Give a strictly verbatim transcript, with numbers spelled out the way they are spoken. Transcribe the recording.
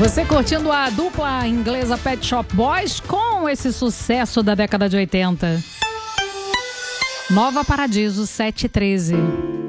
Você curtindo a dupla inglesa Pet Shop Boys com esse sucesso da década de oitenta. Nova Paradiso sete treze.